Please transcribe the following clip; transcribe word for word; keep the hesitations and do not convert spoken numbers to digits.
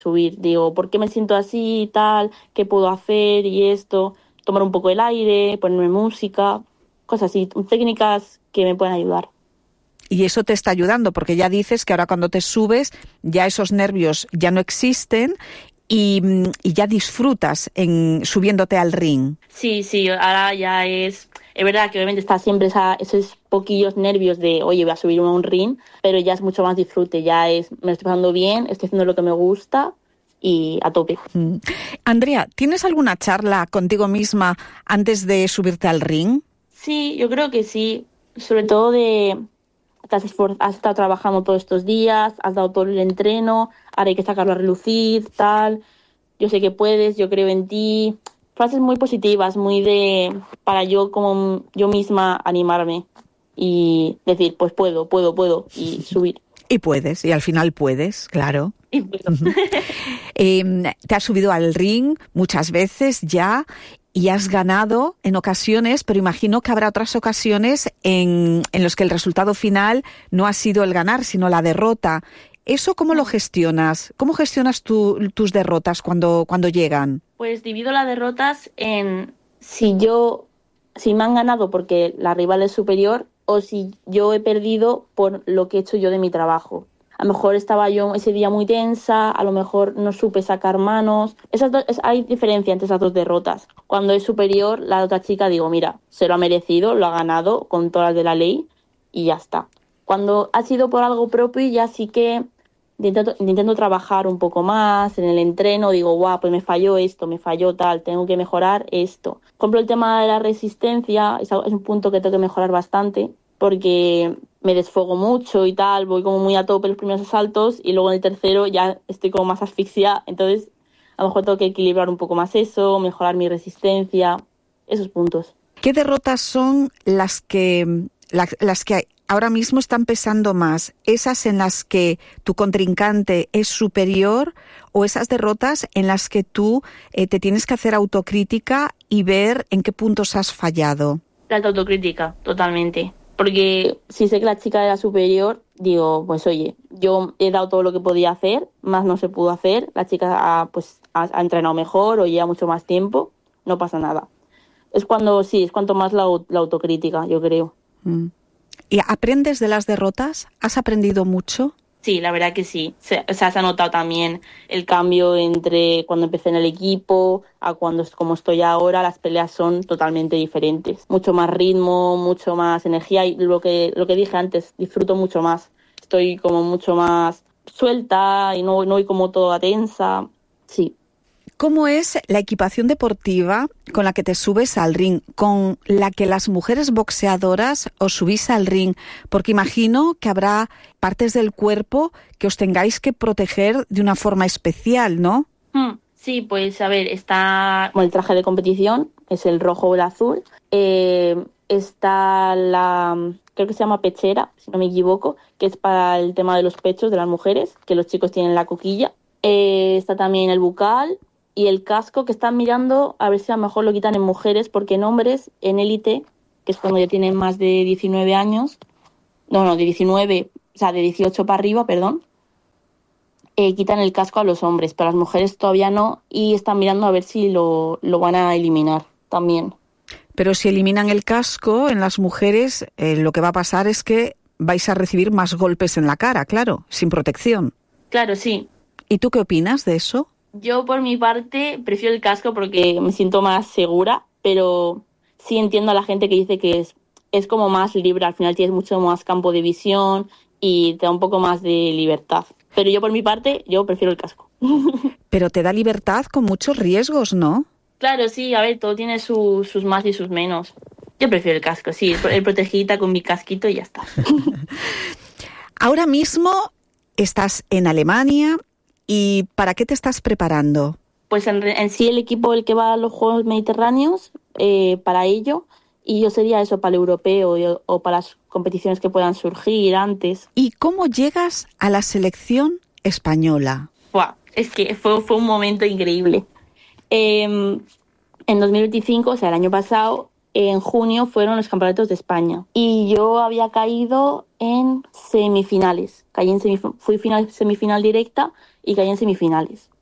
subir. Digo, ¿por qué me siento así y tal? ¿Qué puedo hacer y esto? Tomar un poco el aire, ponerme música, cosas así, técnicas que me pueden ayudar. Y eso te está ayudando, porque ya dices que ahora cuando te subes ya esos nervios ya no existen y, y ya disfrutas en subiéndote al ring. Sí, sí, ahora ya es... Es verdad que obviamente está siempre esa, esos poquillos nervios de, oye, voy a subirme a un ring, pero ya es mucho más disfrute, ya es, me lo estoy pasando bien, estoy haciendo lo que me gusta y a tope. Mm. Andrea, ¿tienes alguna charla contigo misma antes de subirte al ring? Sí, yo creo que sí, sobre todo de... Te has, esfor- has estado trabajando todos estos días, has dado todo el entreno, ahora hay que sacarlo a relucir, tal, yo sé que puedes, yo creo en ti... Frases muy positivas, muy de, para yo como yo misma animarme y decir, pues puedo, puedo, puedo, y subir. Y puedes, y al final puedes, claro. Y puedo. Uh-huh. eh, te has subido al ring muchas veces ya y has ganado en ocasiones, pero imagino que habrá otras ocasiones en, en las que el resultado final no ha sido el ganar, sino la derrota. ¿Eso cómo lo gestionas? ¿Cómo gestionas tu, tus derrotas cuando, cuando llegan? Pues divido las derrotas en si yo, si me han ganado porque la rival es superior o si yo he perdido por lo que he hecho yo de mi trabajo. A lo mejor estaba yo ese día muy tensa, a lo mejor no supe sacar manos. Esas dos, es, hay diferencia entre esas dos derrotas. Cuando es superior, la otra chica digo, mira, se lo ha merecido, lo ha ganado con todas las de la ley y ya está. Cuando ha sido por algo propio, ya sí que intento, intento trabajar un poco más en el entreno. Digo, guau, pues me falló esto, me falló tal, tengo que mejorar esto. Por ejemplo, el tema de la resistencia es, es un punto que tengo que mejorar bastante porque me desfogo mucho y tal, voy como muy a tope en los primeros asaltos y luego en el tercero ya estoy como más asfixiada. Entonces, a lo mejor tengo que equilibrar un poco más eso, mejorar mi resistencia, esos puntos. ¿Qué derrotas son las que, la, las que ahora mismo están pesando más? ¿Esas en las que tu contrincante es superior o esas derrotas en las que tú eh, te tienes que hacer autocrítica y ver en qué puntos has fallado? La autocrítica, totalmente. Porque si sé que la chica era superior, digo, pues oye, yo he dado todo lo que podía hacer, más no se pudo hacer, la chica ha, pues, ha, ha entrenado mejor o lleva mucho más tiempo, no pasa nada. Es cuando, sí, es cuanto más la, la autocrítica, yo creo. Mm. ¿Y aprendes de las derrotas? ¿Has aprendido mucho? Sí, la verdad que sí. Se, o sea, se ha notado también el cambio entre cuando empecé en el equipo a cuando como estoy ahora. Las peleas son totalmente diferentes. Mucho más ritmo, mucho más energía y lo que lo que dije antes, disfruto mucho más. Estoy como mucho más suelta y no, no voy como toda tensa. Sí. ¿Cómo es la equipación deportiva con la que te subes al ring, con la que las mujeres boxeadoras os subís al ring? Porque imagino que habrá partes del cuerpo que os tengáis que proteger de una forma especial, ¿no? Mm, sí, pues a ver, está bueno, el traje de competición, es el rojo o el azul. Eh, está la, creo que se llama pechera, si no me equivoco, que es para el tema de los pechos de las mujeres, que los chicos tienen la coquilla. Eh, está también el bucal. Y el casco que están mirando, a ver si a lo mejor lo quitan en mujeres, porque en hombres, en élite, que es cuando ya tienen más de diecinueve años, no, no, de diecinueve, o sea, de dieciocho para arriba, perdón, eh, quitan el casco a los hombres, pero a las mujeres todavía no, y están mirando a ver si lo, lo van a eliminar también. Pero si eliminan el casco en las mujeres, eh, lo que va a pasar es que vais a recibir más golpes en la cara, claro, sin protección. Claro, sí. ¿Y tú qué opinas de eso? Yo, por mi parte, prefiero el casco porque me siento más segura, pero sí entiendo a la gente que dice que es, es como más libre. Al final tienes mucho más campo de visión y te da un poco más de libertad. Pero yo, por mi parte, yo prefiero el casco. Pero te da libertad con muchos riesgos, ¿no? Claro, sí. A ver, todo tiene su, sus más y sus menos. Yo prefiero el casco, sí. El protegidita con mi casquito y ya está. Ahora mismo estás en Alemania. ¿Y para qué te estás preparando? Pues en, en sí el equipo el que va a los Juegos Mediterráneos, eh, para ello, y yo sería eso, para el europeo o, o para las competiciones que puedan surgir antes. ¿Y cómo llegas a la selección española? Wow, es que fue, fue un momento increíble. Eh, en dos mil veinticinco, o sea, el año pasado, en junio fueron los campeonatos de España y yo había caído en semifinales. Caí en semif- fui final, semifinal directa y caí en semifinales.